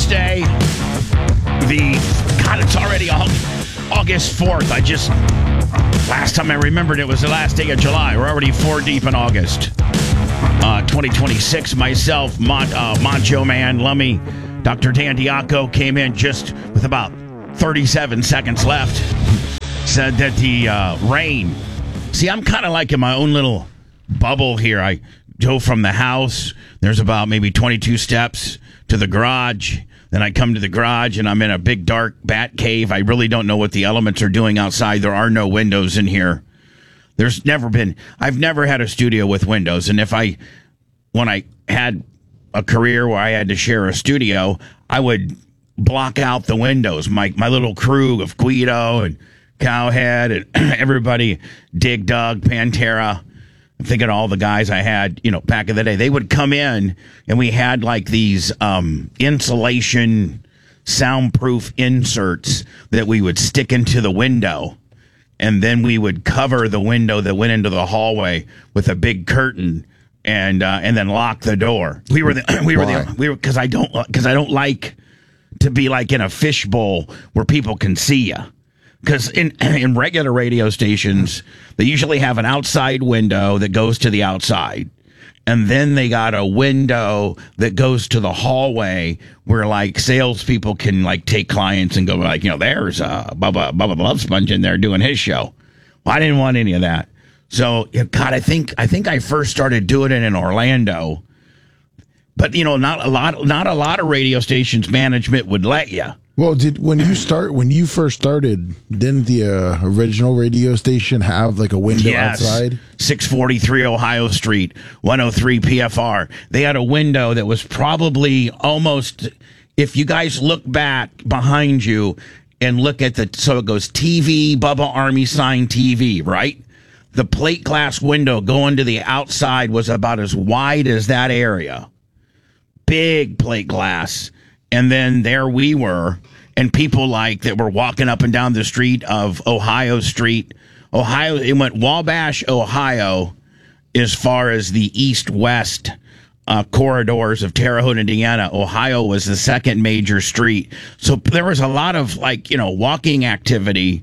Thursday. It's already August 4th. Last time I remembered it was the last day of July. We're already 4 deep in August. 2026. Myself, Macho Man, Lummy, Dr. Dan Diaco came in just with about 37 seconds left. Said that the rain. See, I'm kind of like in my own little bubble here. I go from the house. There's about maybe 22 steps to the garage. Then I come to the garage and I'm in a big dark bat cave. I really don't know what the elements are doing outside. There are no windows in here. I've never had a studio with windows. And when I had a career where I had to share a studio, I would block out the windows. My little crew of Guido and Cowhead and everybody, Dig Dug, Pantera. I'm thinking of all the guys I had, back in the day. They would come in and we had like these insulation soundproof inserts that we would stick into the window. And then we would cover the window that went into the hallway with a big curtain and then lock the door. Because I don't like to be like in a fishbowl where people can see you. Because in regular radio stations, they usually have an outside window that goes to the outside. And then they got a window that goes to the hallway where, like, salespeople can, like, take clients and go, like, there's Bubba Love Sponge in there doing his show. Well, I didn't want any of that. So, God, I think I first started doing it in Orlando. But, not a lot of radio stations management would let you. Well, when you first started, didn't the original radio station have like a window outside? 643 Ohio Street, 103 PFR. They had a window that was probably almost, if you guys look back behind you and look at so it goes TV, Bubba Army sign TV, right? The plate glass window going to the outside was about as wide as that area. Big plate glass. And then there we were, and people that were walking up and down the street of Ohio Street. It went Wabash, Ohio, as far as the east-west corridors of Terre Haute, Indiana. Ohio was the second major street. So there was a lot of, walking activity,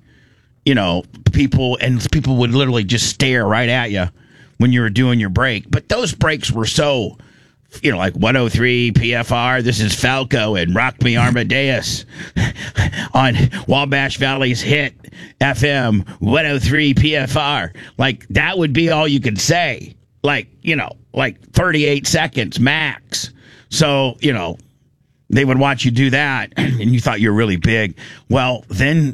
people would literally just stare right at you when you were doing your break. But those breaks were so... like 103 PFR, this is Falco and Rock Me Amadeus on Wabash Valley's hit FM 103 PFR. Like, that would be all you could say. 38 seconds max. So, they would watch you do that and you thought you were really big. Well, then,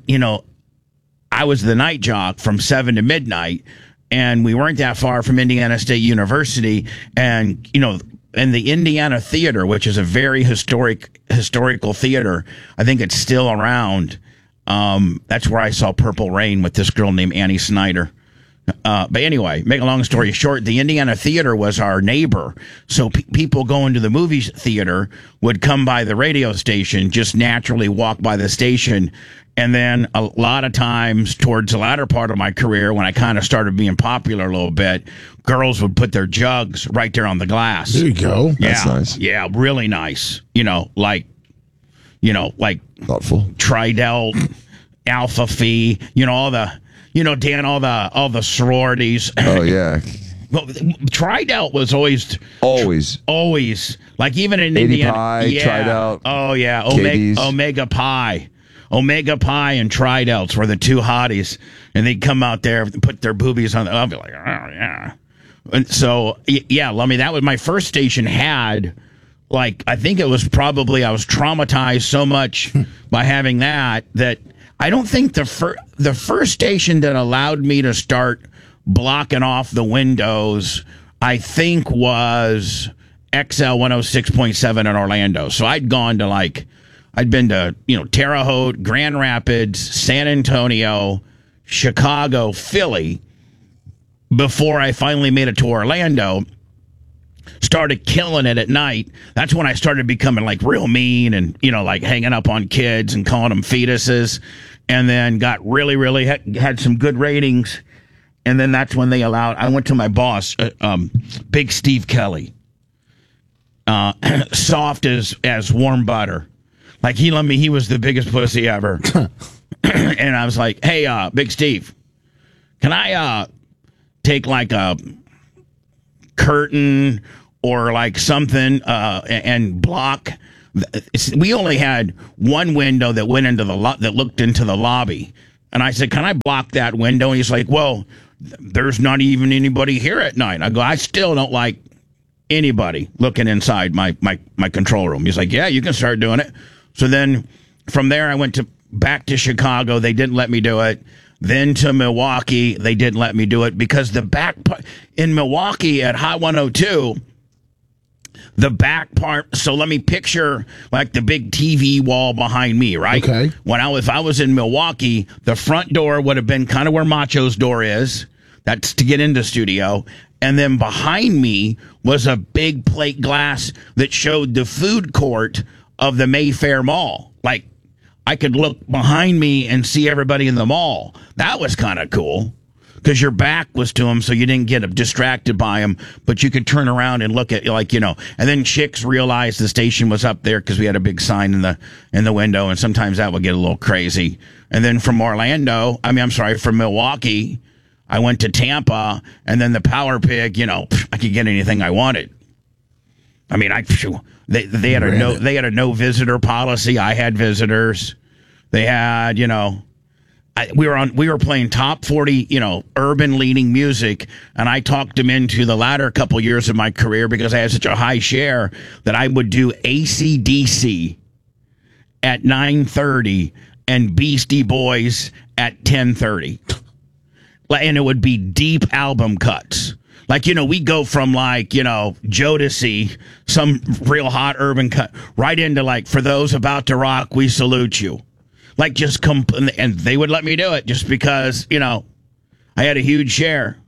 I was the night jock from 7 to midnight and we weren't that far from Indiana State University and, and the Indiana Theater, which is a very historical theater, I think it's still around. That's where I saw Purple Rain with this girl named Annie Snyder. But anyway, make a long story short, the Indiana Theater was our neighbor. So people going to the movie theater would come by the radio station, just naturally walk by the station. And then a lot of times towards the latter part of my career, when I kind of started being popular a little bit, girls would put their jugs right there on the glass. There you go. Yeah, that's nice. Yeah, really nice. Like thoughtful. Tridelt, Alpha Phi, all the, Dan, all the sororities. Oh, yeah. Well, Tridelt was always like even in 80 Indiana. Pi, Yeah. Tridelt. Oh yeah, KDs. Omega Pi. Omega Pi and Tridelts were the two hotties, and they'd come out there and put their boobies on. I'll be like, oh yeah. And so yeah, Lummy, that was my first station. Had I think it was probably I was traumatized so much by having that I don't think the first station that allowed me to start blocking off the windows, I think, was XL 106.7 in Orlando. So I'd gone to I'd been to, Terre Haute, Grand Rapids, San Antonio, Chicago, Philly, before I finally made it to Orlando. Started killing it at night. That's when I started becoming real mean and, hanging up on kids and calling them fetuses. And then got really had some good ratings. And then that's when they allowed, I went to my boss, Big Steve Kelly, soft as warm butter. Like he was the biggest pussy ever. And I was like, hey, Big Steve, can I take like a curtain or like something and block? We only had one window that went into that looked into the lobby. And I said, can I block that window? And he's like, well, there's not even anybody here at night. I go, I still don't like anybody looking inside my control room. He's like, yeah, you can start doing it. So then from there, I went back to Chicago. They didn't let me do it. Then to Milwaukee, they didn't let me do it because the back part in Milwaukee at Hot 102, the back part. So let me picture like the big TV wall behind me, right? Okay. If I was in Milwaukee, the front door would have been kind of where Macho's door is. That's to get into studio. And then behind me was a big plate glass that showed the food court of the Mayfair Mall. Like I could look behind me and see everybody in the mall. That was kind of cool because your back was to them, so you didn't get distracted by them, but you could turn around and look at, like, you know. And then chicks realized the station was up there because we had a big sign in the window, and sometimes that would get a little crazy. And then from from Milwaukee, I went to Tampa, and then the Power Pig, I could get anything I wanted. I mean, they had a no visitor policy. I had visitors. They had, we were playing top 40, urban leading music, and I talked them into the latter couple years of my career because I had such a high share that I would do AC/DC at 9:30 and Beastie Boys at 10:30. And it would be deep album cuts. Like, we go from Jodeci, some real hot urban cut, right into For Those About to Rock, We Salute You. Like, just come, and they would let me do it just because, I had a huge share.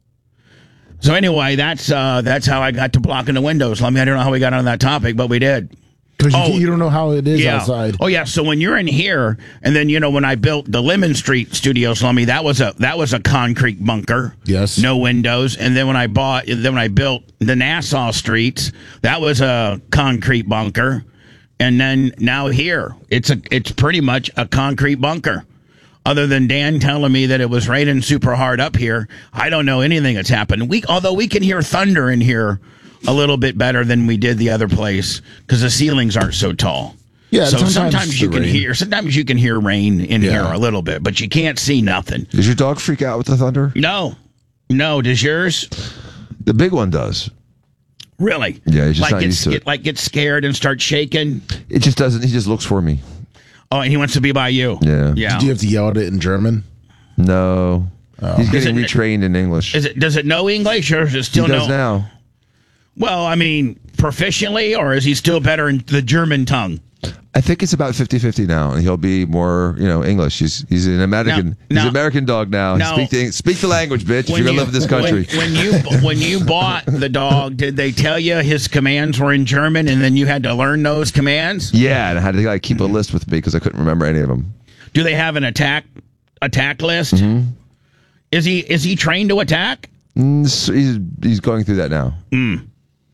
So anyway, that's how I got to blocking the windows. I don't know how we got on that topic, but we did. Because you don't know how it is outside. Oh yeah. So when you're in here, and then when I built the Lemon Street studio, Slummy, that was a concrete bunker. Yes. No windows. And then when I built the Nassau Streets, that was a concrete bunker. And then now here, it's pretty much a concrete bunker. Other than Dan telling me that it was raining super hard up here, I don't know anything that's happened. Although we can hear thunder in here a little bit better than we did the other place because the ceilings aren't so tall. Yeah, so sometimes you can hear rain in here a little bit, but you can't see nothing. Does your dog freak out with the thunder? No. Does yours? The big one does. Really? Yeah, he's just not used to it. Gets scared and starts shaking. It just doesn't. He just looks for me. Oh, and he wants to be by you. Yeah. Did you have to yell at it in German? No. Oh. He's getting retrained in English. Does it know English or does it still know? He does now. Well, I mean, proficiently, or is he still better in the German tongue? I think it's about 50-50 now, and he'll be more, English. He's an American. He's an American dog now. Speak the language, bitch. If you're gonna live in this country. When you bought the dog, did they tell you his commands were in German, and then you had to learn those commands? Yeah, and I had to keep a list with me because I couldn't remember any of them. Do they have an attack list? Mm-hmm. Is he trained to attack? So he's going through that now. Mm.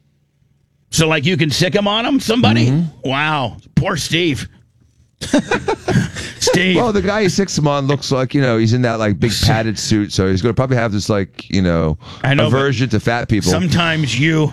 So, you can sick him on him, somebody? Mm-hmm. Wow. Poor Steve. Steve. Well, the guy he sicks him on looks like, he's in that, big padded suit, so he's going to probably have this, aversion to fat people. Sometimes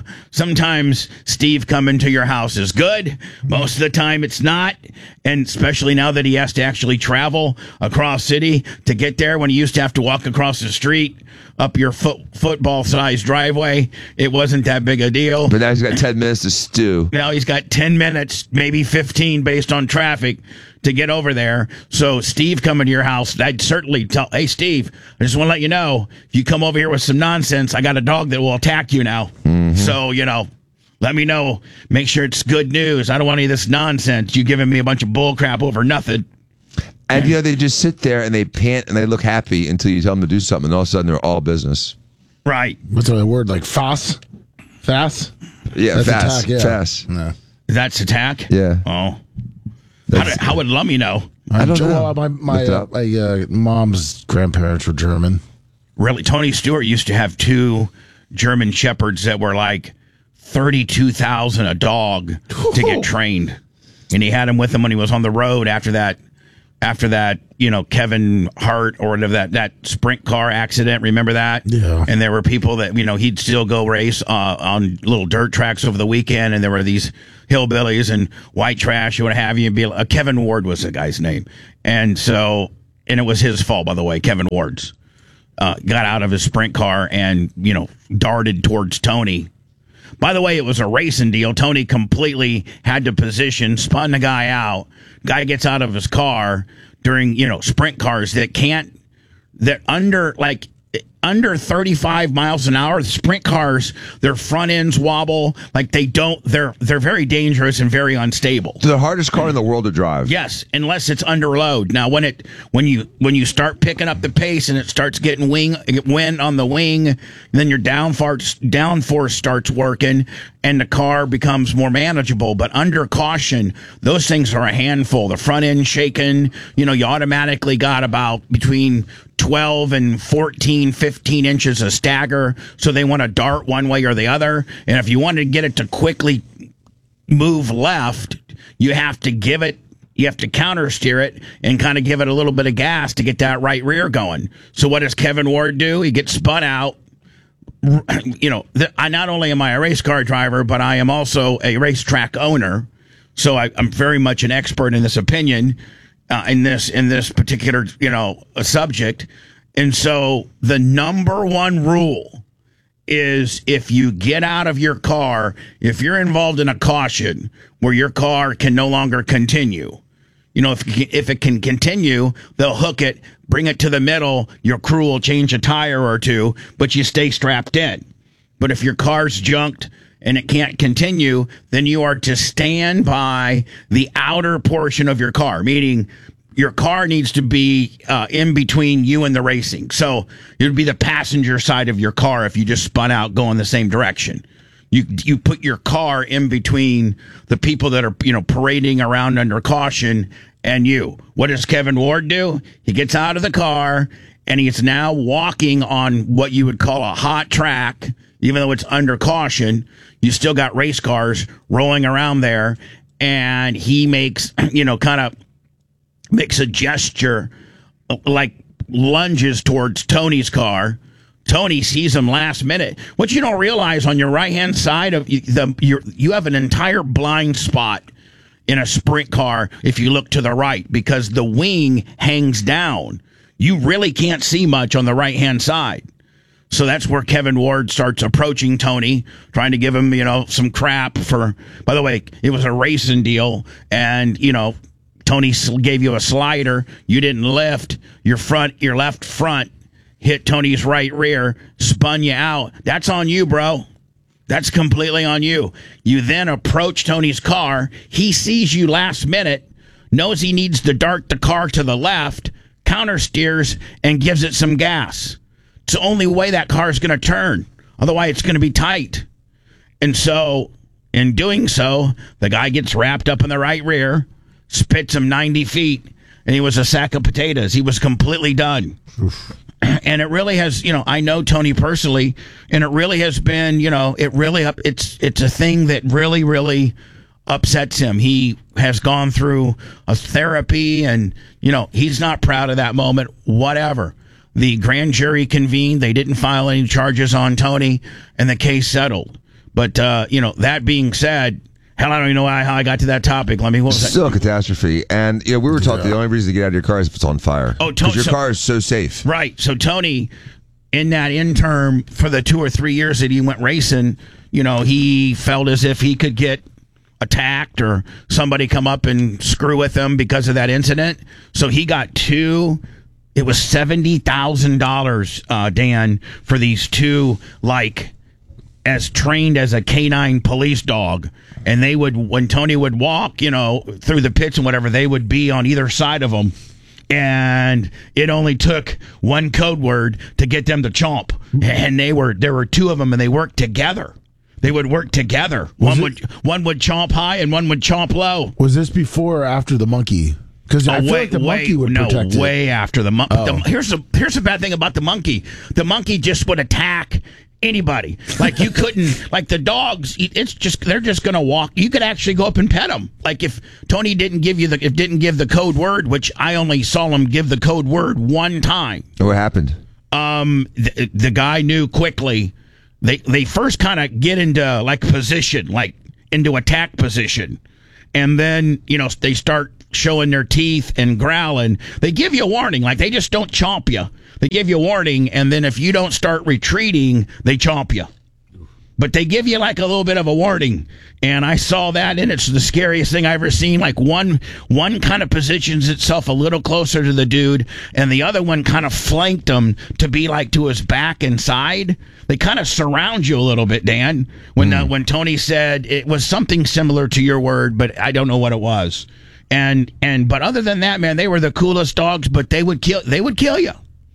Steve coming to your house is good. Most of the time it's not. And especially now that he has to actually travel across city to get there when he used to have to walk across the street up your football-sized driveway. It wasn't that big a deal. But now he's got 10 minutes to stew. Now he's got 10 minutes, maybe 15 based on traffic to get over there. So Steve coming to your house, I'd certainly tell, hey, Steve, I just want to let you know, if you come over here with some nonsense, I got a dog that will attack you now. Mm-hmm. So, let me know. Make sure it's good news. I don't want any of this nonsense. You giving me a bunch of bull crap over nothing. And, they just sit there and they pant and they look happy until you tell them to do something. And all of a sudden, they're all business. Right. What's the word? Fast? Fast? Yeah, that's fast. Attack, yeah. Fast. No. That's attack? Yeah. Oh. How would Lummy know? I don't know. Well, my mom's grandparents were German. Really? Tony Stewart used to have 2 German shepherds that were $32,000 a dog to get trained. and he had him with him when he was on the road after that, Kevin Hart or whatever, that sprint car accident. Remember that? Yeah. And there were people that, he'd still go race on little dirt tracks over the weekend, and there were these hillbillies and white trash and what have you. Kevin Ward was the guy's name. And it was his fault, by the way, Kevin Ward's. Got out of his sprint car and, darted towards Tony. By the way, it was a racing deal. Tony completely had to position, spun the guy out. Guy gets out of his car during, sprint cars that under 35 miles an hour, the sprint cars, their front ends wobble. They're very dangerous and very unstable. They're the hardest car in the world to drive. Yes, unless it's under load. Now, when you start picking up the pace and it starts getting wind on the wing, then your downforce starts working and the car becomes more manageable. But under caution, those things are a handful. The front end shaking, you automatically got about between 12 and 14, 15 inches of stagger, so they want to dart one way or the other. And if you want to get it to quickly move left, you have to counter steer it and kind of give it a little bit of gas to get that right rear going. So what does Kevin Ward do? He gets spun out. I not only am I a race car driver, but I am also a racetrack owner. So I'm very much an expert in this opinion. In this particular, subject. And so the number one rule is if you get out of your car, if you're involved in a caution where your car can no longer continue, if it can continue, they'll hook it, bring it to the middle, your crew will change a tire or two, but you stay strapped in. But if your car's junked and it can't continue, then you are to stand by the outer portion of your car, meaning your car needs to be in between you and the racing. So it would be the passenger side of your car if you just spun out going the same direction. You put your car in between the people that are, parading around under caution and you. What does Kevin Ward do? He gets out of the car and he's now walking on what you would call a hot track, even though it's under caution. You still got race cars rolling around there, and he makes, makes a gesture, like lunges towards Tony's car. Tony sees him last minute. What you don't realize, on your right-hand side of you have an entire blind spot in a sprint car if you look to the right, because the wing hangs down. You really can't see much on the right-hand side. So that's where Kevin Ward starts approaching Tony, trying to give him, some crap for, by the way, it was a racing deal. And, Tony gave you a slider. You didn't lift. Your left front hit Tony's right rear, spun you out. That's on you, bro. That's completely on you. You then approach Tony's car. He sees you last minute, knows he needs to dart the car to the left, counter steers, and gives it some gas. It's the only way that car is going to turn. Otherwise, it's going to be tight. And so, in doing so, the guy gets wrapped up in the right rear, spits him 90 feet, and he was a sack of potatoes. He was completely done. Oof. And it really has, I know Tony personally, and it really has been, it's a thing that really, really upsets him. He has gone through a therapy, and, he's not proud of that moment, whatever. The grand jury convened. They didn't file any charges on Tony, and the case settled. But, that being said, hell, I don't even know how I got to that topic. What was that? Still a catastrophe. And, we were taught the only reason to get out of your car is if it's on fire. Oh, because your car is so safe. Right. So Tony, in that interim, for the 2 or 3 years that he went racing, he felt as if he could get attacked or somebody come up and screw with him because of that incident. So he got it was $70,000, Dan, for these two, as trained as a canine police dog. And they would, when Tony would walk, through the pits and whatever, they would be on either side of him. And it only took one code word to get them to chomp. And there were two of them, and they worked together. They would work together. One would chomp high and one would chomp low. Was this before or after the monkey? Because I feel like the monkey would protect it. Way after the monkey. Here's the bad thing about the monkey. The monkey just would attack Anybody. Like you couldn't, like the dogs, they're just going to walk. You could actually go up and pet them. Like if Tony didn't give the code word, which I only saw him give the code word one time. What happened? The guy knew quickly. They first kind of get into like position, like into attack position. And then, they start showing their teeth and growling. They give you a warning. Like they just don't chomp you. They give you a warning, and then if you don't start retreating, they chomp you. But they give you like a little bit of a warning. And I saw that, and it's the scariest thing I've ever seen. Like one kind of positions itself a little closer to the dude, and the other one kind of flanked him to be like to his back and side. They kind of surround you a little bit, Dan. When Tony said it was something similar to your word, but I don't know what it was. But other than that, man, they were the coolest dogs. But they would kill you.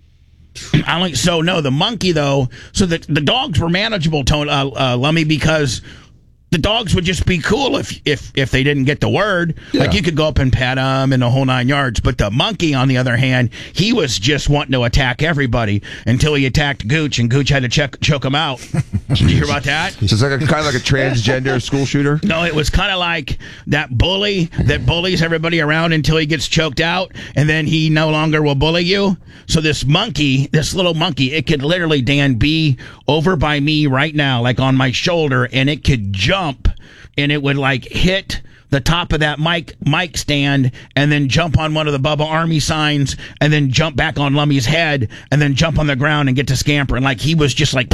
The monkey though. So the dogs were manageable, Lummy, because the dogs would just be cool if they didn't get the word. Yeah. Like you could go up and pet them and the whole 9 yards. But the monkey, on the other hand, he was just wanting to attack everybody until he attacked Gooch, and Gooch had to choke him out. Did you hear about that? So it's like kind of like a transgender school shooter? No, it was kind of like that bully that bullies everybody around until he gets choked out, and then he no longer will bully you. So this little monkey, it could literally, Dan, be over by me right now, like on my shoulder, and it could jump, and it would like hit the top of that mic stand, and then jump on one of the Bubba Army signs, and then jump back on Lummy's head, and then jump on the ground and get to scamper. And like he was just like,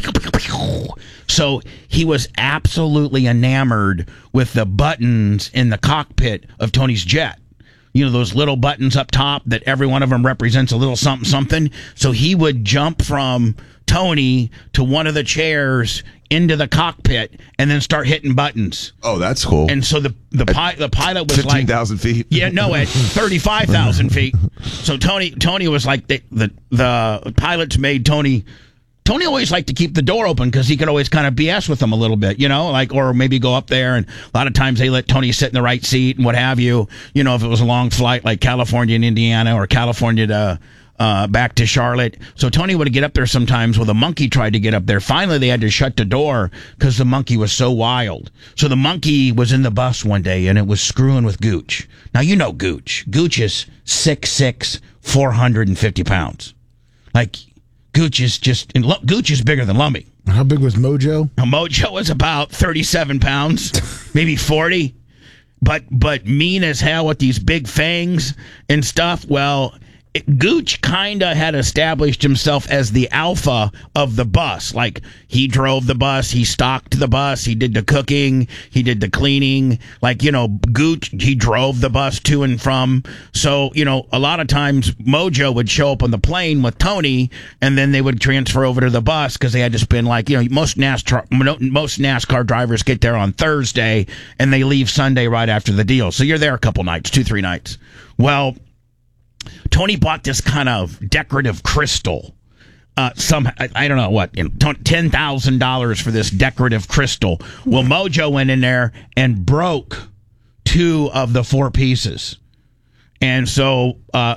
so he was absolutely enamored with the buttons in the cockpit of Tony's jet. Those little buttons up top that every one of them represents a little something, something. So he would jump from Tony to one of the chairs into the cockpit and then start hitting buttons. Oh, that's cool. And so the pilot was 15,000 feet. Yeah, no, at 35,000 feet. So Tony was like, the pilots made Tony always liked to keep the door open because he could always kind of BS with them a little bit, or maybe go up there. And a lot of times they let Tony sit in the right seat and what have you. If it was a long flight like California and Indiana, or California to back to Charlotte. So Tony would get up there sometimes. Well, the monkey tried to get up there. Finally, they had to shut the door because the monkey was so wild. So the monkey was in the bus one day, and it was screwing with Gooch. Now, Gooch. Gooch is 6'6", 450 pounds. Like, Gooch is bigger than Lummy. How big was Mojo? Mojo was about 37 pounds, maybe 40. But mean as hell with these big fangs and stuff. Well, Gooch kind of had established himself as the alpha of the bus. Like, he drove the bus, he stocked the bus, he did the cooking, he did the cleaning. Like, Gooch, he drove the bus to and from. So, a lot of times Mojo would show up on the plane with Tony, and then they would transfer over to the bus because they had to spend most NASCAR drivers get there on Thursday, and they leave Sunday right after the deal. So you're there a couple nights, 2-3 nights. Well, Tony bought this kind of decorative crystal. I don't know what, $10,000 for this decorative crystal. Well, Mojo went in there and broke 2 of the 4 pieces. And so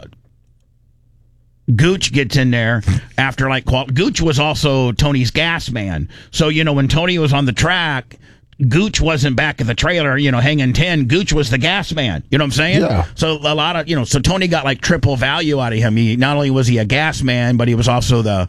Gooch gets in there after Gooch was also Tony's gas man. So, when Tony was on the track, Gooch wasn't back at the trailer, hanging 10. Gooch was the gas man. You know what I'm saying? Yeah. So a lot of, so Tony got like triple value out of him. Not only was he a gas man, but he was also the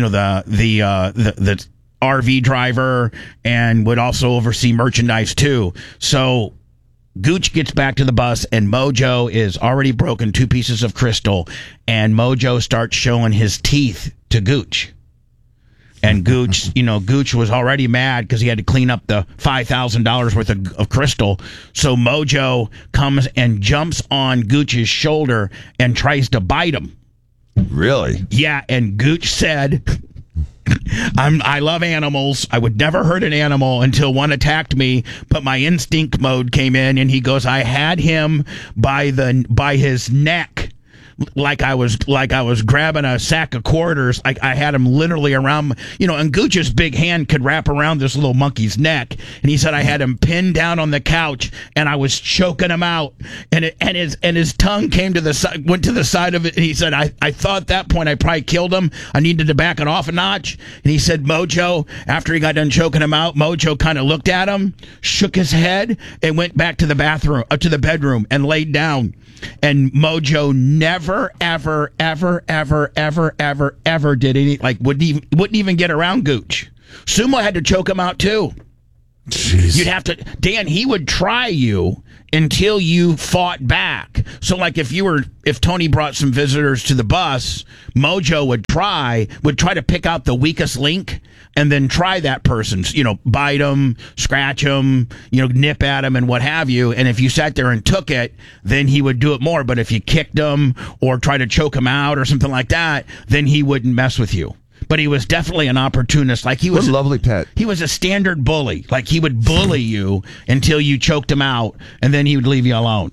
RV driver and would also oversee merchandise too. So Gooch gets back to the bus, and Mojo is already broken 2 pieces of crystal, and Mojo starts showing his teeth to Gooch. And Gooch, Gooch was already mad because he had to clean up the $5,000 worth of crystal. So Mojo comes and jumps on Gooch's shoulder and tries to bite him. Really? Yeah, and Gooch said, I love animals. I would never hurt an animal until one attacked me, but my instinct mode came in, and he goes, I had him by his neck. like I was grabbing a sack of quarters. I had him literally around, and Gooch's big hand could wrap around this little monkey's neck. And he said I had him pinned down on the couch and I was choking him out. And his tongue came to the side, went to the side of it. And he said, I thought at that point I probably killed him. I needed to back it off a notch. And he said, Mojo, after he got done choking him out, Mojo kind of looked at him, shook his head, and went back to the bathroom, to the bedroom, and laid down. And Mojo never, ever, ever, ever, ever, ever, ever did any, wouldn't even get around Gooch. Sumo had to choke him out too. Jeez. You'd have to, Dan, he would try you until you fought back. So like if Tony brought some visitors to the bus, Mojo would try to pick out the weakest link and then try that person's, bite them, scratch them, nip at them and what have you. And if you sat there and took it, then he would do it more. But if you kicked him or tried to choke him out or something like that, then he wouldn't mess with you. But he was definitely an opportunist. Like he was a lovely pet. He was a standard bully. Like he would bully you until you choked him out, and then he would leave you alone.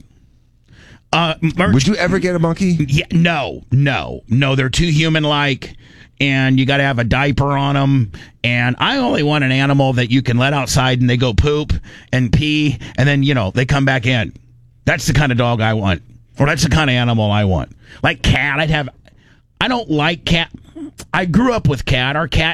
Would you ever get a monkey? Yeah, no. They're too human-like, and you got to have a diaper on them. And I only want an animal that you can let outside and they go poop and pee, and then they come back in. That's the kind of dog I want, or that's the kind of animal I want. Like cat, I don't like cat. I grew up with cat.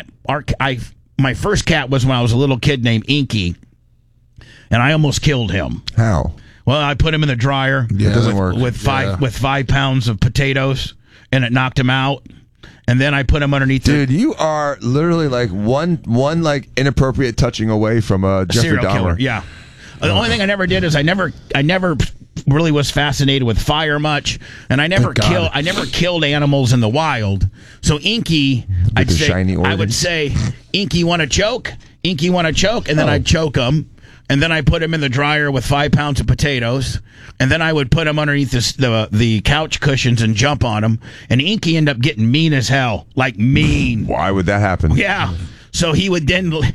My first cat was when I was a little kid named Inky, and I almost killed him. How? Well, I put him in the dryer. Yeah, it doesn't work. With 5 pounds of potatoes, and it knocked him out. And then I put him underneath. Dude, you are literally like one like inappropriate touching away from a Jeffrey serial Dahmer. Killer. Yeah. The only thing I never did is I never really was fascinated with fire much, and I never killed animals in the wild. So Inky, I would say, Inky want to choke, and then I'd choke him, and then I put him in the dryer with 5 pounds of potatoes, and then I would put him underneath the couch cushions and jump on him, and Inky ended up getting mean as hell, like mean. Why would that happen? Yeah. So he would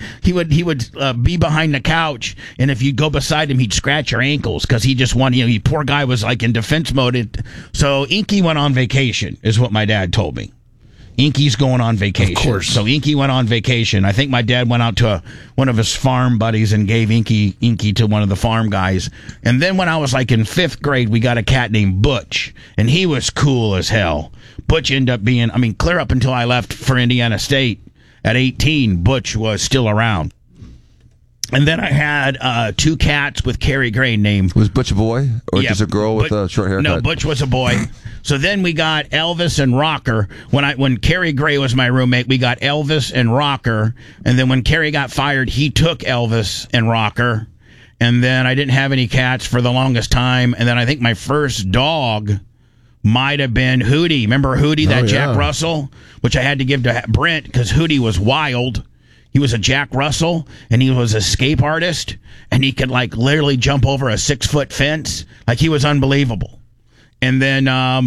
be behind the couch, and if you go beside him, he'd scratch your ankles because he just wanted. Poor guy was like in defense mode. So Inky went on vacation, is what my dad told me. Inky's going on vacation. Of course. So Inky went on vacation. I think my dad went out to one of his farm buddies and gave Inky to one of the farm guys. And then when I was like in 5th grade, we got a cat named Butch, and he was cool as hell. Butch ended up being, clear up until I left for Indiana State. At 18, Butch was still around. And then I had 2 cats with Carrie Gray named. Was Butch a boy? Or just a girl with a short haircut? No, Butch was a boy. So then we got Elvis and Rocker. When Carrie Gray was my roommate, we got Elvis and Rocker. And then when Carrie got fired, he took Elvis and Rocker. And then I didn't have any cats for the longest time. And then I think my first dog might have been Hootie. Remember Hootie, that Jack Russell? Which I had to give to Brent because Hootie was wild. He was a Jack Russell, and he was an escape artist, and he could literally jump over a 6-foot fence. Like he was unbelievable. And then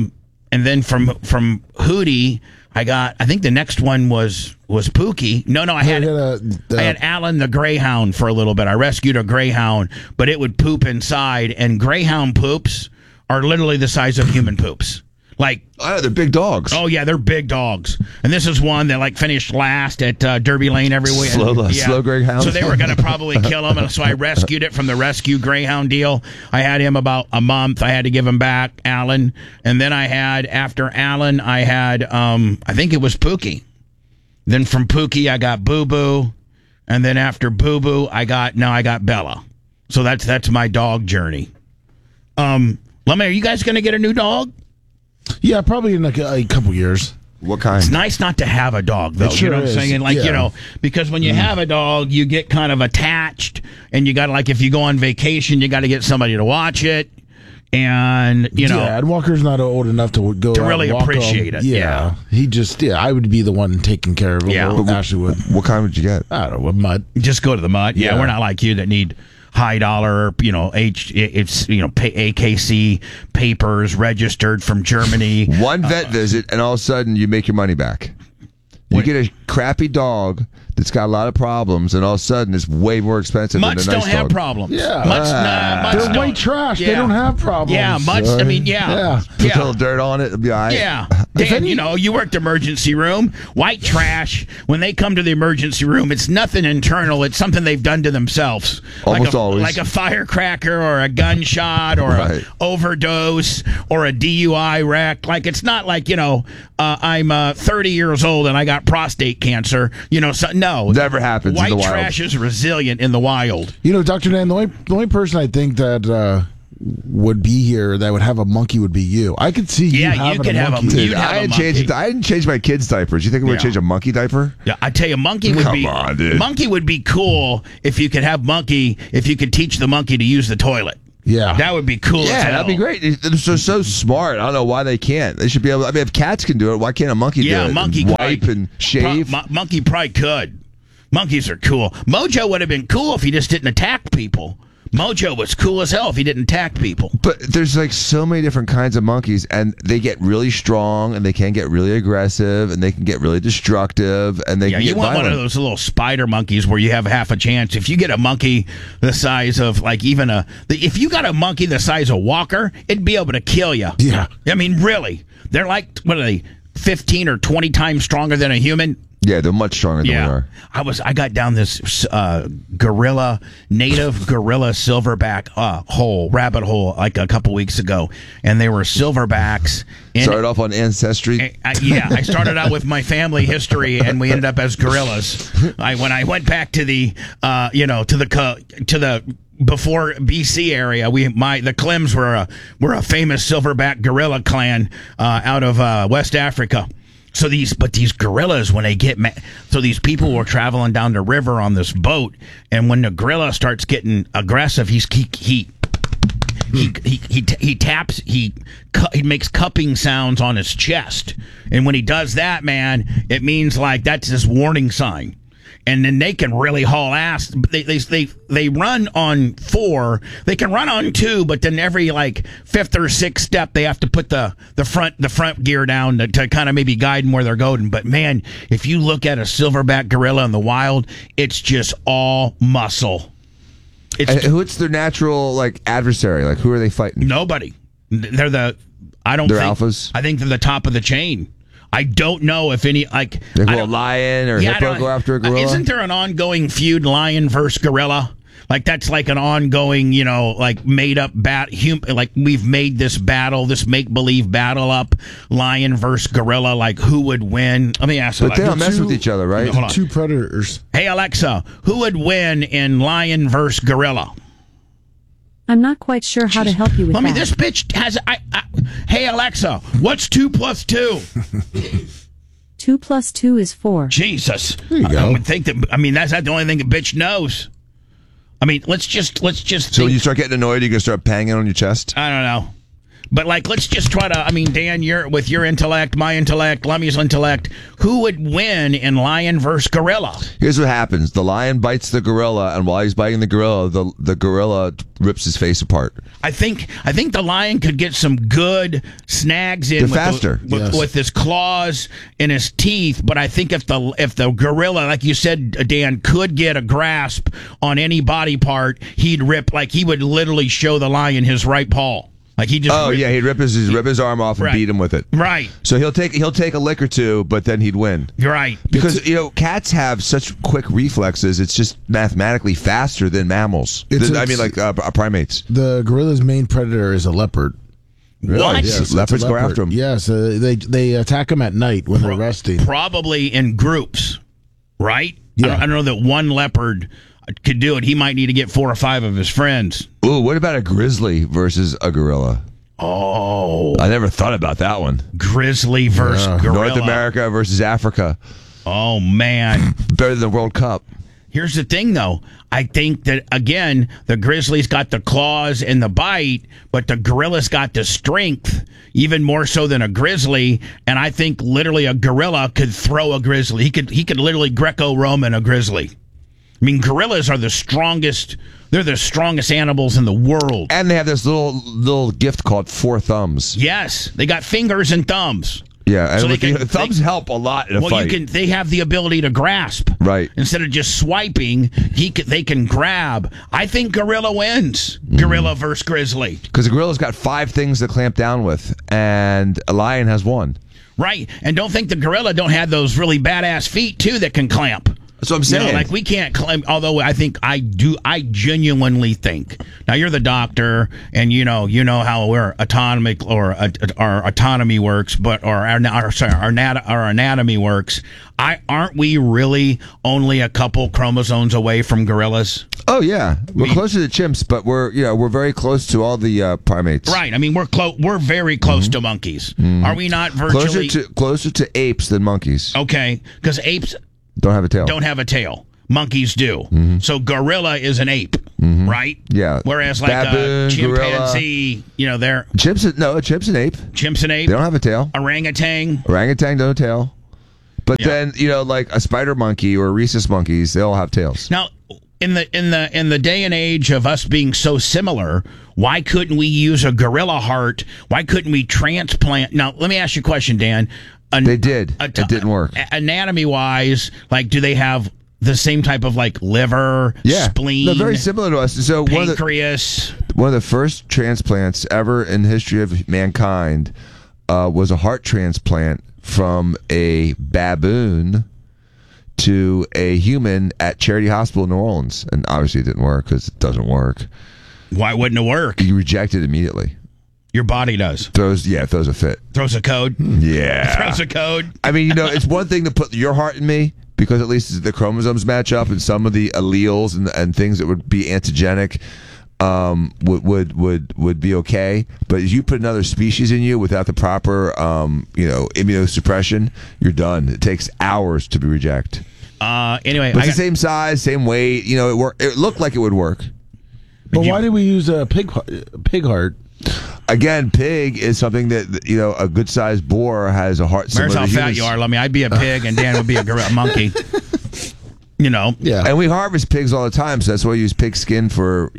from Hootie, I think the next one was Pookie. No, I had Alan the Greyhound for a little bit. I rescued a Greyhound, but it would poop inside, and Greyhound poops are literally the size of human poops. They're big dogs. Oh yeah, they're big dogs. And this is one that finished last at Derby Lane every week. Slow Greyhound. So they were going to probably kill him, and so I rescued it from the rescue Greyhound deal. I had him about a month. I had to give him back, Alan, and then after Alan, I had I think it was Pookie. Then from Pookie, I got Boo Boo, and then after Boo Boo, I got Bella. So that's my dog journey. Lummy, are you guys going to get a new dog? Yeah, probably in a couple years. What kind? It's nice not to have a dog, though. Sure, you know what I'm saying? Because when you have a dog, you get kind of attached, and you got to, if you go on vacation, you got to get somebody to watch it. And, and Walker's not old enough to go to really appreciate it. Yeah. He just, I would be the one taking care of him. Yeah. Ashley would. What kind would you get? I don't know, a mutt. Just go to the mutt. Yeah, we're not like you that need high dollar, AKC papers registered from Germany. One vet visit, and all of a sudden you make your money back. You get a crappy dog that's got a lot of problems, and all of a sudden it's way more expensive Mutts than a nice don't have dog. problems. Yeah. Mutts They're white trash. They don't have problems. Yeah, mutts. I mean, Put a little dirt on it, it'll be all right. Yeah. Dan, you worked the emergency room. White trash, when they come to the emergency room, it's nothing internal. It's something they've done to themselves. Almost always. Like a firecracker or a gunshot or an overdose or a DUI wreck. Like, it's not like, I'm 30 years old and I got prostate cancer. No. Never happens in the wild. White trash is resilient in the wild. Dr. Dan, the only person I think that would be here that would have a monkey would be you. I could see you having a monkey. Dude, I didn't change my kids' diapers. You think I'm going to change a monkey diaper? Yeah, I tell you, monkey would be cool if you could teach the monkey to use the toilet. Yeah. That would be cool. Yeah, that'd be great. They're so smart. I don't know why they can't. They should be able. I mean, if cats can do it, why can't a monkey do it? Yeah, a monkey could wipe and shave. Monkey probably could. Monkeys are cool. Mojo would have been cool if he just didn't attack people. Mojo was cool as hell if he didn't attack people. But there's like so many different kinds of monkeys, and they get really strong, and they can get really aggressive, and they can get really destructive, and they can get violent. One of those little spider monkeys where you have half a chance. If you get a monkey the size of if you got a monkey the size of Walker, it'd be able to kill you. Yeah. I mean, really. They're like, what are they, 15 or 20 times stronger than a human? Yeah, they're much stronger than we are. I got down this native gorilla silverback rabbit hole like a couple weeks ago, and they were silverbacks. Started off on Ancestry. I started out with my family history, and we ended up as gorillas. When I went back to the before BC area, the Klims were a famous silverback gorilla clan out of West Africa. So these gorillas, when they get mad, so these people were traveling down the river on this boat, and when the gorilla starts getting aggressive, he makes cupping sounds on his chest, and when he does that, man, it means like that's his warning sign. And then they can really haul ass. They run on 4. They can run on 2, but then every like 5th or 6th step, they have to put the front gear down to kind of maybe guide them where they're going. But man, if you look at a silverback gorilla in the wild, it's just all muscle. Who's their natural adversary? Like, who are they fighting? Nobody. They're alphas. I think they're the top of the chain. I don't know if any a lion or hippo go after a gorilla. Isn't there an ongoing feud, lion versus gorilla? Like that's like an ongoing, made up we've made this battle, this make believe battle up, lion versus gorilla. Like who would win? Let me ask you. But they don't mess with each other, right? Hold on. Two predators. Hey Alexa, who would win in lion versus gorilla? I'm not quite sure how to help you with that. I mean, this bitch has. Hey Alexa, what's 2 + 2? 2 + 2 is 4. Jesus, there you go. I would think that. I mean, that's not the only thing the bitch knows. I mean, let's just. So when you start getting annoyed, you can start banging on your chest. I don't know. But let's just try to. I mean, Dan, you're with your intellect, my intellect, Lummy's intellect. Who would win in lion versus gorilla? Here's what happens: the lion bites the gorilla, and while he's biting the gorilla, the gorilla rips his face apart. I think the lion could get some good snags in with his claws and his teeth. But I think if the gorilla, like you said, Dan, could get a grasp on any body part, he'd rip. Like he would literally show the lion his right paw. Like he just he'd rip his arm off and beat him with it. Right. So he'll take a lick or two, but then he'd win. You're right. Because cats have such quick reflexes. It's just mathematically faster than mammals. Primates. The gorilla's main predator is a leopard. Really? What? Yes, leopards go after them. Yes, they attack them at night when they're resting. Probably in groups, right? Yeah. I don't know that one leopard could do it. He might need to get 4 or 5 of his friends. Ooh, what about a grizzly versus a gorilla? Oh, I never thought about that one. Grizzly versus gorilla. North America versus Africa. Oh man, better than the World Cup. Here's the thing, though. I think that, again, the grizzly's got the claws and the bite, but the gorilla's got the strength, even more so than a grizzly. And I think literally a gorilla could throw a grizzly. He could literally Greco-Roman a grizzly. I mean, gorillas are the strongest. They're the strongest animals in the world. And they have this little gift called 4 thumbs. Yes, they got fingers and thumbs. Yeah, and so thumbs help a lot in a fight. They have the ability to grasp. Right. Instead of just swiping, they can grab. I think gorilla wins. Gorilla versus grizzly. Because the gorilla's got 5 things to clamp down with, and a lion has 1. Right. And don't think the gorilla don't have those really badass feet, too, that can clamp. That's what I'm saying. Like we can't claim, although I think I genuinely think. Now you're the doctor, and you know how our autonomy works, but our anatomy works. Aren't we really only a couple chromosomes away from gorillas? Oh yeah, we're closer to chimps, but we're very close to all the primates. Right. I mean, we're very close to monkeys. Are we not virtually closer to apes than monkeys? Okay, because apes don't have a tail. Monkeys do. So gorilla is an ape, right? Yeah. Whereas like baboon, a chimpanzee, they're a chimp's an ape. Chimp's an ape. They don't have a tail. Orangutan don't have a tail. But then like a spider monkey or rhesus monkeys, they all have tails. Now, in the day and age of us being so similar, why couldn't we use a gorilla heart? Why couldn't we transplant? Now, let me ask you a question, Dan. They did. It didn't work. Anatomy-wise, like, do they have the same type of, like, liver, spleen? No, very similar to us. So pancreas. One of the first transplants ever in the history of mankind was a heart transplant from a baboon to a human at Charity Hospital in New Orleans. And obviously it didn't work because it doesn't work. Why wouldn't it work? You reject it immediately. Your body does. Throws a fit. Throws a code? Yeah. Throws a code? I mean, it's one thing to put your heart in me because at least the chromosomes match up and some of the alleles and things that would be antigenic would be okay. But if you put another species in you without the proper immunosuppression, you're done. It takes hours to be rejected. Anyway, but it's the same size, same weight. It looked like it would work. But why did we use a pig heart? Again, pig is something that a good-sized boar has a heart similar to humans. How fat you are, Lummy. I'd be a pig, and Dan would be a monkey. Yeah. And we harvest pigs all the time, so that's why we use pig skin for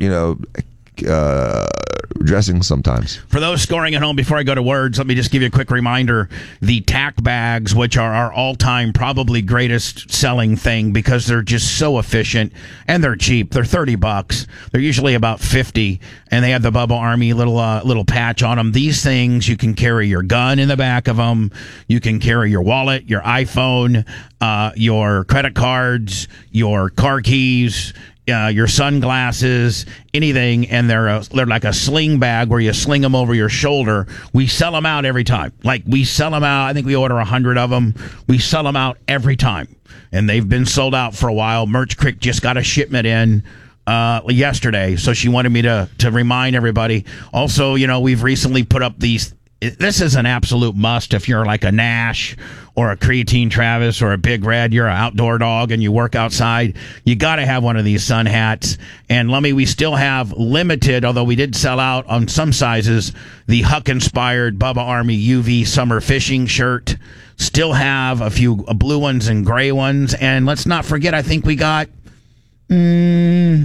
dressing sometimes. For those scoring at home, before I go to words, let me just give you a quick reminder. The tack bags, which are our all-time probably greatest selling thing because they're just so efficient and they're cheap. They're $30. They're usually about $50, and they have the Bubba Army little patch on them. These things, you can carry your gun in the back of them. You can carry your wallet, your iPhone, your credit cards, your car keys, your sunglasses, anything, and they're like a sling bag where you sling them over your shoulder. We sell them out every time. Like, we sell them out. I think we order 100 of them. We sell them out every time, and they've been sold out for a while. Merch Crick just got a shipment in yesterday, so she wanted me to remind everybody. Also, we've recently put up these. This is an absolute must if you're like a Nash or a Creatine Travis or a Big Red. You're an outdoor dog and you work outside. You got to have one of these sun hats. And Lummy, we still have limited, although we did sell out on some sizes, the Huck-inspired Bubba Army UV summer fishing shirt. Still have a few blue ones and gray ones. And let's not forget, I think we got 14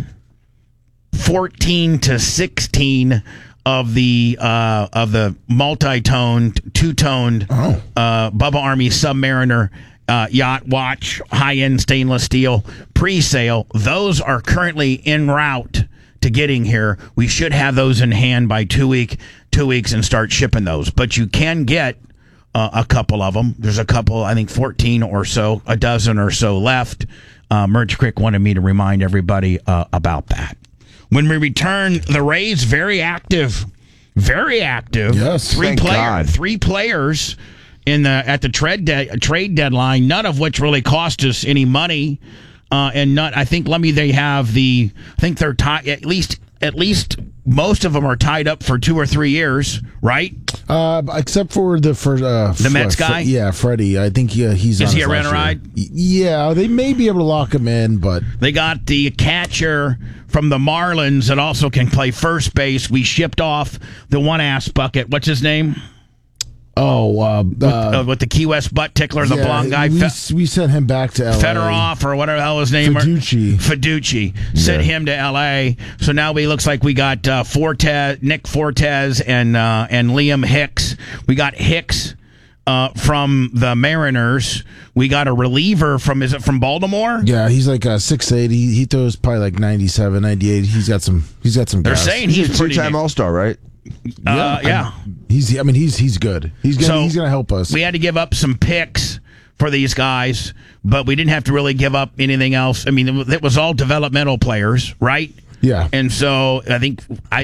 to 16 of the multi-toned, two-toned Bubba Army Submariner yacht watch, high-end stainless steel pre-sale. Those are currently en route to getting here. We should have those in hand by 2 weeks and start shipping those. But you can get a couple of them. There's a couple, I think 14 or so, a dozen or so left. Merch Crick wanted me to remind everybody about that. When we return, the Rays very active. Yes, three players at the trade deadline, none of which really cost us any money. I think Lummy, they have I think they're tied at least most of them are tied up for 2 or 3 years, right? Except for the Mets guy. Yeah, Freddie. I think he's. Is he a rent-a-ride? Yeah, they may be able to lock him in, but they got the catcher from the Marlins that also can play first base. We shipped off the one-ass bucket. What's his name? With the Key West butt tickler, the blonde guy. We sent him back to L.A. Fedorov or whatever the hell his name is. Fiducci. Sent him to L.A. So now we looks like we got Nick Fortes and Liam Hicks. We got Hicks from the Mariners. We got a reliever from Baltimore? Yeah, he's like 6'8". He throws probably like 97, 98. He's got some They're gas. saying he's a pretty two-time All-Star, right? Yeah. He's good. He's gonna help us. We had to give up some picks for these guys, but we didn't have to really give up anything else. I mean, it was all developmental players, right? Yeah. And so I think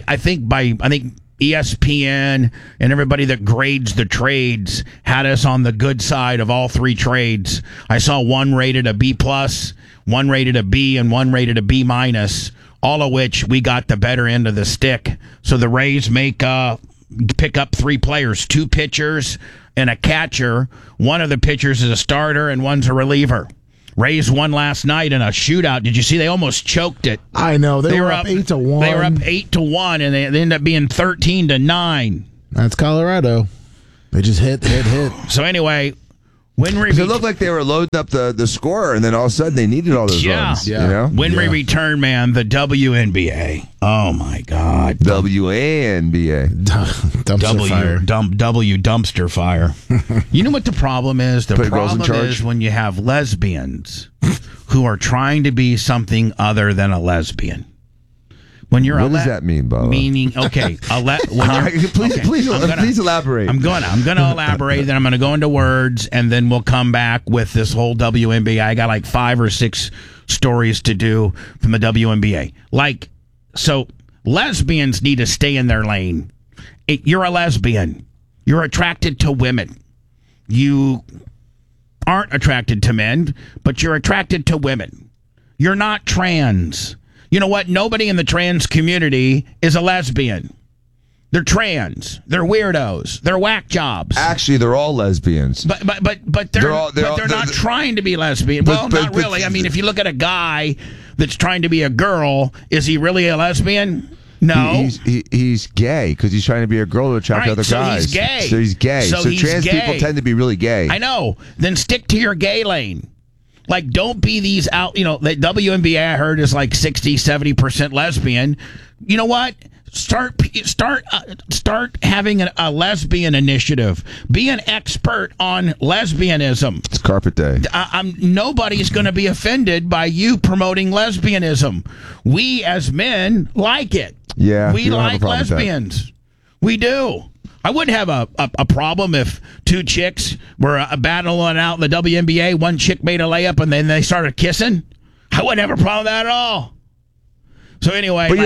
ESPN and everybody that grades the trades had us on the good side of all three trades. I saw one rated a B+, one rated a B, and one rated a B-, all of which we got the better end of the stick. So the Rays pick up three players, two pitchers and a catcher. One of the pitchers is a starter and one's a reliever. Rays won last night in a shootout. Did you see? They almost choked it. I know. They were up 8-1. They were up 8-1, and they ended up being 13-9. That's Colorado. They just hit. So anyway, when we it looked like they were loading up the scorer, and then all of a sudden they needed all those runs. Yeah. You know? When we return, man, the WNBA. Oh my God. WNBA. Dumpster fire. Dumpster fire. You know what the problem is? The Put girls in problem charge? is when you have lesbians who are trying to be something other than a lesbian. When you're What does that mean, Bubba? Meaning, okay. Please elaborate. I'm gonna elaborate. Then I'm gonna go into words, and then we'll come back with this whole WNBA. I got like 5 or 6 stories to do from the WNBA. So lesbians need to stay in their lane. You're a lesbian. You're attracted to women. You aren't attracted to men, but you're attracted to women. You're not trans. You know what? Nobody in the trans community is a lesbian. They're trans. They're weirdos. They're whack jobs. Actually, they're all lesbians. But they're not trying to be lesbian. Well, not really. I mean, if you look at a guy that's trying to be a girl, is he really a lesbian? No. He's gay because he's trying to be a girl to attract other guys. He's gay. So he's gay. So trans people tend to be really gay. I know. Then stick to your gay lane. Like, don't be these out, the WNBA I heard is like 60, 70% lesbian. You know what? Start having a lesbian initiative. Be an expert on lesbianism. It's carpet day. Nobody's going to be offended by you promoting lesbianism. We as men like it. Yeah, we like lesbians. We do. I wouldn't have a problem if 2 chicks were battling out in the WNBA. One chick made a layup and then they started kissing. I wouldn't have a problem with that at all. So anyway, but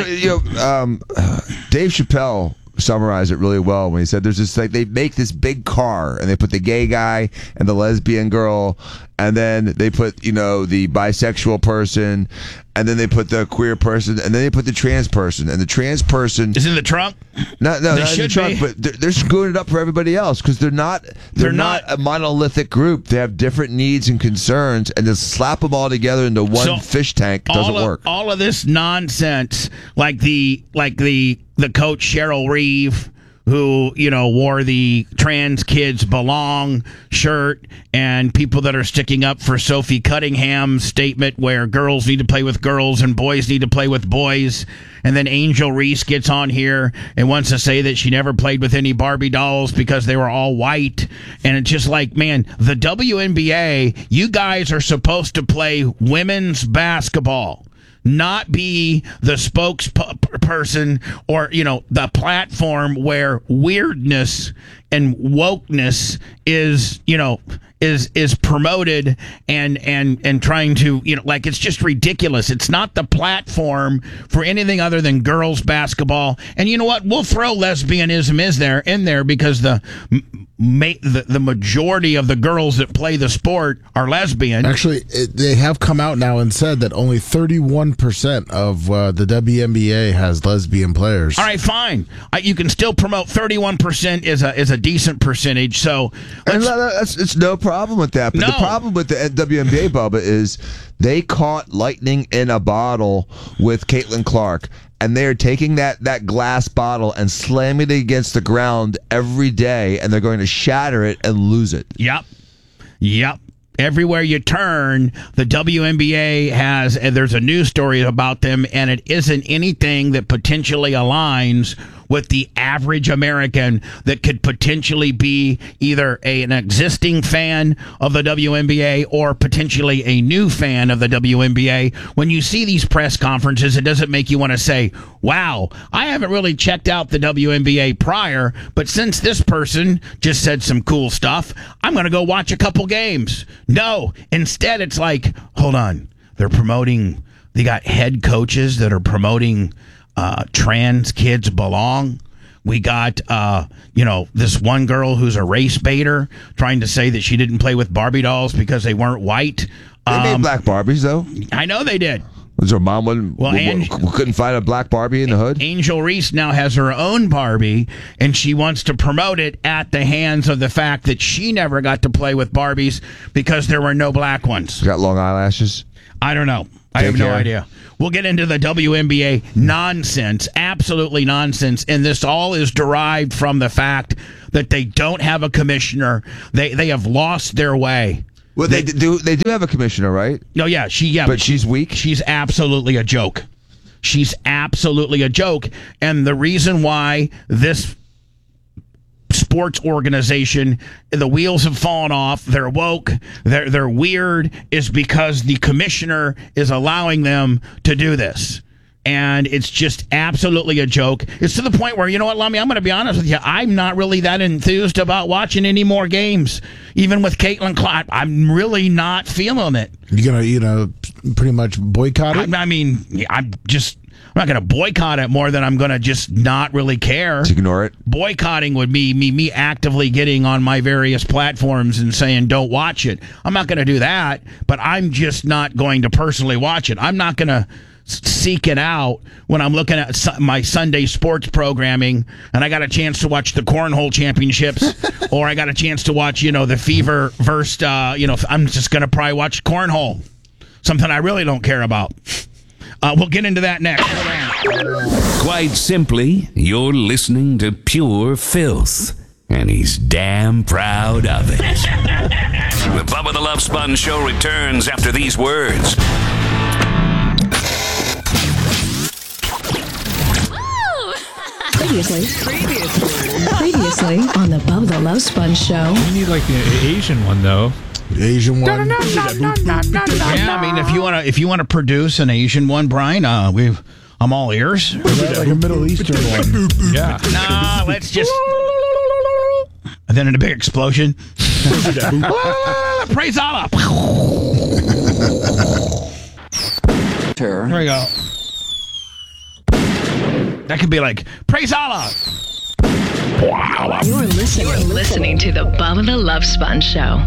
Dave Chappelle summarized it really well when he said there's this they make this big car and they put the gay guy and the lesbian girl and then they put the bisexual person and then they put the queer person and then they put the trans person and the trans person is in the trunk. Not in the trunk, but they're screwing it up for everybody else because they're not a monolithic group. They have different needs and concerns, and to slap them all together into one fish tank doesn't work. All of this nonsense, like the coach Cheryl Reeve, who wore the Trans Kids Belong shirt, and people that are sticking up for Sophie Cunningham's statement where girls need to play with girls and boys need to play with boys. And then Angel Reese gets on here and wants to say that she never played with any Barbie dolls because they were all white. And it's just like, man, the WNBA, you guys are supposed to play women's basketball, not be the spokesperson or the platform where weirdness and wokeness is promoted and trying to it's just ridiculous. It's not the platform for anything other than girls basketball. And you know what? We'll throw lesbianism in there because the majority of the girls that play the sport are lesbian. Actually, they have come out now and said that only 31% of the WNBA has lesbian players. All right, fine. You can still promote 31% is a decent percentage. So it's no problem with that. But the problem with the WNBA, Bubba, is they caught lightning in a bottle with Caitlin Clark. And they are taking that glass bottle and slamming it against the ground every day, and they're going to shatter it and lose it. Yep. Everywhere you turn, the WNBA there's a news story about them, and it isn't anything that potentially aligns with the average American that could potentially be either an existing fan of the WNBA or potentially a new fan of the WNBA. When you see these press conferences, it doesn't make you want to say, wow, I haven't really checked out the WNBA prior, but since this person just said some cool stuff, I'm going to go watch a couple games. No, instead it's like, hold on, they're promoting, they got head coaches that are promoting trans kids belong. We got, this one girl who's a race baiter trying to say that she didn't play with Barbie dolls because they weren't white. They made black Barbies, though. I know they did. Was her mom couldn't find a black Barbie in the hood? Angel Reese now has her own Barbie, and she wants to promote it at the hands of the fact that she never got to play with Barbies because there were no black ones. Got long eyelashes? I don't know. I have no idea. We'll get into the WNBA nonsense, absolutely nonsense, and this all is derived from the fact that they don't have a commissioner. They have lost their way. Well, they do have a commissioner, right? No, yeah, but she's weak. She's absolutely a joke. She's absolutely a joke, and the reason why this sports organization, the wheels have fallen off, they're woke, they're weird, is because the commissioner is allowing them to do this. And it's just absolutely a joke. It's to the point where, you know what, Lummy, I'm going to be honest with you, I'm not really that enthused about watching any more games. Even with Caitlin Clark, I'm really not feeling it. You're going to, pretty much boycott it? I'm not going to boycott it more than I'm going to just not really care. To ignore it? Boycotting would be me actively getting on my various platforms and saying, don't watch it. I'm not going to do that, but I'm just not going to personally watch it. I'm not going to seek it out when I'm looking at my Sunday sports programming and I got a chance to watch the Cornhole Championships or I got a chance to watch, the Fever versus, I'm just going to probably watch Cornhole. Something I really don't care about. We'll get into that next. Quite simply, you're listening to pure filth, and he's damn proud of it. The Bubba the Love Sponge Show returns after these words. Previously on the Bubba the Love Sponge Show. You need like the Asian one though. The Asian one. Yeah, if you want to produce an Asian one, Brian, I'm all ears. Like a Middle Eastern one. Yeah. Nah, let's just. And then in a big explosion. Praise Allah. There we go. That could be like, praise Allah. Wow. You're listening to the Bubba the Love Sponge Show.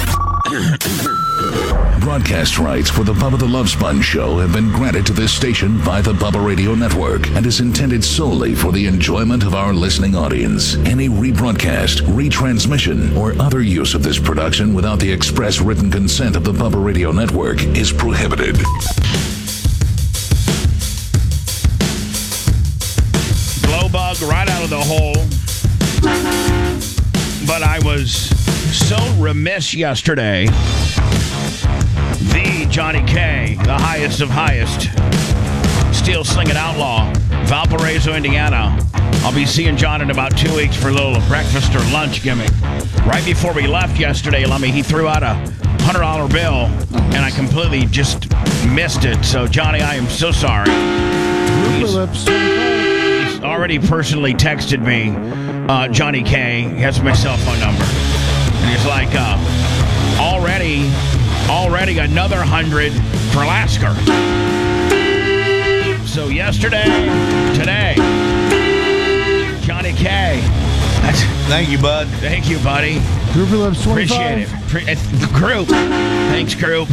Broadcast rights for the Bubba the Love Sponge Show have been granted to this station by the Bubba Radio Network and is intended solely for the enjoyment of our listening audience. Any rebroadcast, retransmission, or other use of this production without the express written consent of the Bubba Radio Network is prohibited. Bug right out of the hole. But I was so remiss yesterday. The Johnny K, the highest of highest, steel slinging outlaw, Valparaiso, Indiana. I'll be seeing John in about 2 weeks for a little breakfast or lunch gimmick. Right before we left yesterday, he threw out a $100 bill, and I completely just missed it. So, Johnny, I am so sorry. He's already personally texted me, Johnny K. He has my cell phone number. And he's like, already another 100 for Lasker. So yesterday, today, Johnny K. Thank you, bud. Thank you, buddy. Group Lips 25. Appreciate it. Group. Thanks, group.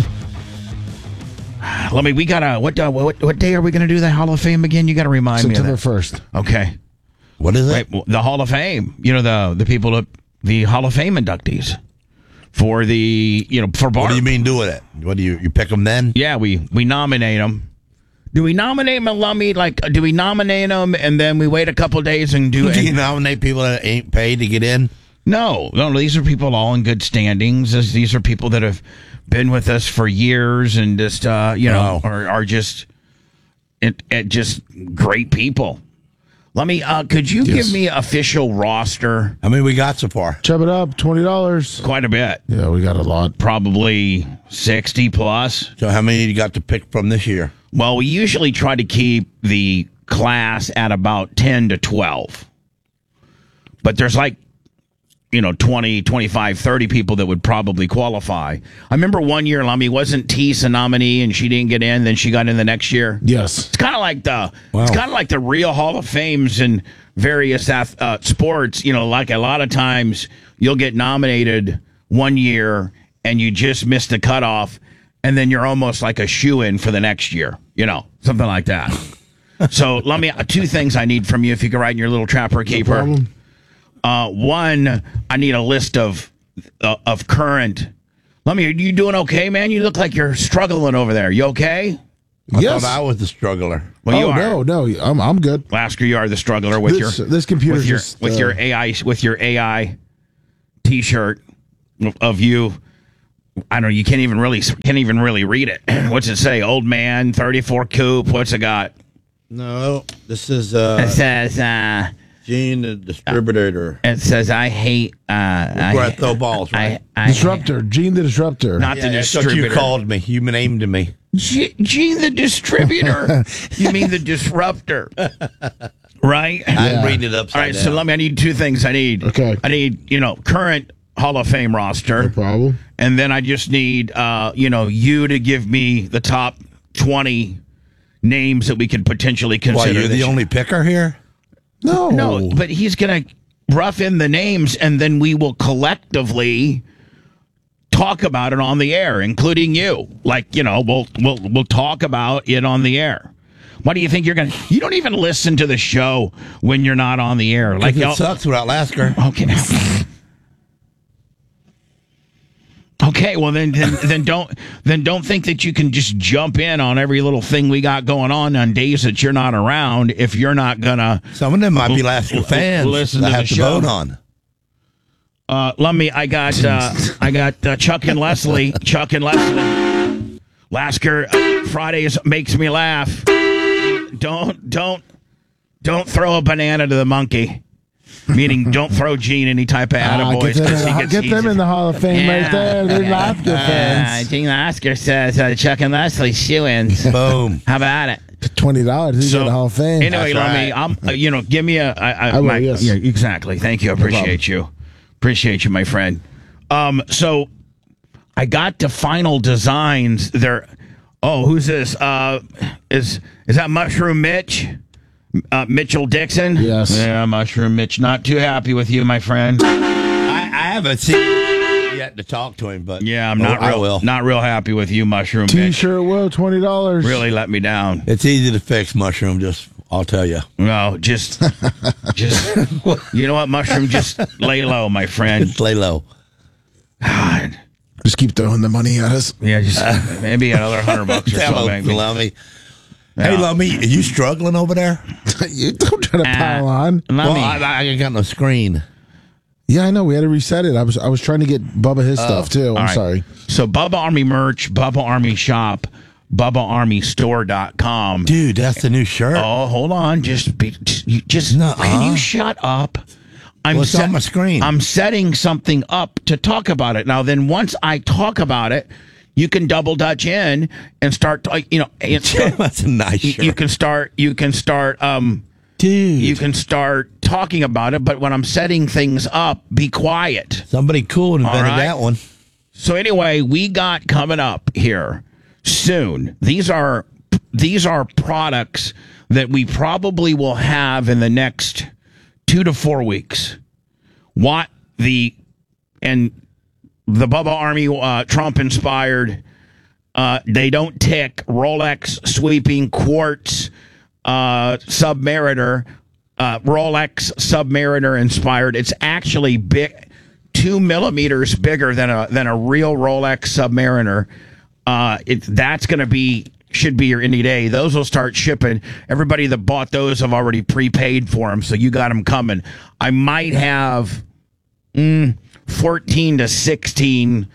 We gotta. What day are we gonna do the Hall of Fame again? You gotta remind me. September 1st. Okay. What is it? Wait, the Hall of Fame. The people, the Hall of Fame inductees for the for bar. What do you mean doing it? What do you pick them then? Yeah, we nominate them. Do we nominate them, Lummy? Do we nominate them and then we wait a couple days and do? Do you nominate people that ain't paid to get in? No. These are people all in good standings. These are people that have been with us for years and just are just just great people. Let me. Could you give me official roster? I mean, we got so far. Chop it up, $20. Quite a bit. Yeah, we got a lot. Probably 60 plus. So how many you got to pick from this year? Well, we usually try to keep the class at about 10 to 12. But there's 20, 25, 30 people that would probably qualify. I remember one year, Lummy, wasn't Tease a nominee and she didn't get in, then she got in the next year? Yes. It's kind of like the real Hall of Fames in various sports. Like a lot of times you'll get nominated one year and you just miss the cutoff, and then you're almost like a shoo-in for the next year, something like that. So let me, two things I need from you if you can write in your little trapper keeper. No problem. One, I need a list of current. Are you doing okay, man? You look like you're struggling over there. You okay? I thought I was the struggler. Well, you are. No, I'm good. Lasker, you are the struggler with this computer with your AI T-shirt of you. I don't know. You can't even really read it. What's it say? Old man, 34 coupe. What's it got? No, this is. It says. Gene, the distributor. It says, I hate... Where I throw balls, right? Disruptor. Gene the Disruptor. Not the that's distributor. what you called me. You named me. Gene the Distributor. You mean the Disruptor. Right? I'm reading it upside All right, down. so I need two things. Okay. I need, current Hall of Fame roster. No problem. And then I just need, you to give me the top 20 names that we could potentially consider. Why, you're the only picker here? No, but he's going to rough in the names, and then we will collectively talk about it on the air, including you. We'll talk about it on the air. Why do you think you're going to... You don't even listen to the show when you're not on the air. It sucks without Lasker. Okay. Okay, well then don't think that you can just jump in on every little thing we got going on days that you're not around if you're not gonna. Some of them might be Lasker fans. Listen that to have the to show. vote on. I got Chuck and Leslie. Lasker Fridays makes me laugh. Don't throw a banana to the monkey. Meaning, don't throw Gene any type of attaboys. Get them in the Hall of Fame right there. They're Lasker fans. Gene Lasker says Chuck and Leslie shoe-ins. Boom. How about it? $20. He's in the Hall of Fame. Anyway, give me a. I will, yes. Yeah, exactly. Thank you. I appreciate you. Appreciate you, my friend. So I got to final designs. There. Oh, who's this? Is that Mushroom Mitch? Mitchell Dixon? Yes. Yeah, Mushroom Mitch. Not too happy with you, my friend. I haven't seen him yet to talk to him, but yeah, I'm not real happy with you, Mushroom Mitch. T-shirt will $20. Really let me down. It's easy to fix, Mushroom. I'll tell you. No, just you know what, Mushroom? Just lay low, my friend. Just lay low. God. Just keep throwing the money at us. Yeah, just maybe another $100 or so. Maybe. Yeah. Hey, Lummy, are you struggling over there? You don't try to pile on. Well, I ain't got no screen. Yeah, I know. We had to reset it. I was trying to get Bubba his stuff, too. I'm sorry. So, Bubba Army merch, Bubba Army shop, BubbaArmyStore.com. Dude, that's the new shirt. Oh, hold on. Can you shut up? What's on my screen? I'm setting something up to talk about it. Now, then once I talk about it, you can double dutch in and start, that's a nice shirt. You can start, dude. You can start talking about it, but when I'm setting things up, be quiet. Somebody cool invented that one. So anyway, we got coming up here soon. These are products that we probably will have in the next 2 to 4 weeks. The Bubba Army Trump-inspired, they don't tick, Rolex sweeping quartz Submariner, Rolex Submariner inspired. It's actually big, 2 millimeters bigger than a real Rolex Submariner. That's going to should be here any day. Those will start shipping. Everybody that bought those have already prepaid for them, so you got them coming. I might have 14 to 16,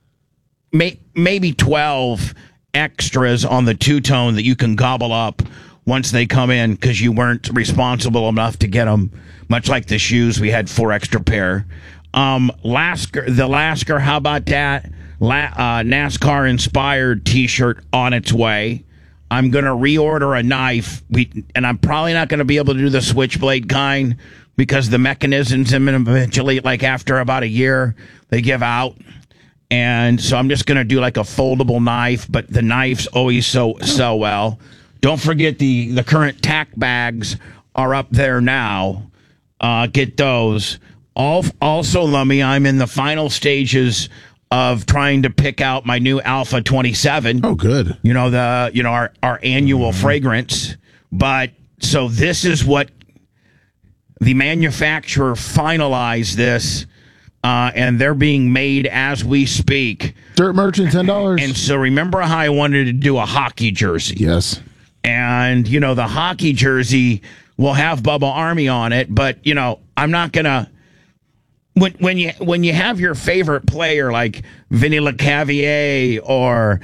maybe 12 extras on the two-tone that you can gobble up once they come in because you weren't responsible enough to get them. Much like the shoes, we had 4 extra pair. The Lasker, how about that? NASCAR inspired T-shirt on its way. I'm going to reorder a knife, and I'm probably not going to be able to do the switchblade kind because the mechanisms eventually, like after about a year, they give out. And so I'm just going to do like a foldable knife, but the knives always sell well. Don't forget the current tack bags are up there now. Get those. Also, Lummy, I'm in the final stages of trying to pick out my new Alpha 27. Oh, good. Our annual fragrance. But so this is what the manufacturer finalized this, and they're being made as we speak. Dirt Merchant, $10. And so remember how I wanted to do a hockey jersey? Yes. And, the hockey jersey will have Bubba Army on it, but, I'm not going to. When you have your favorite player like Vinny LeCavier or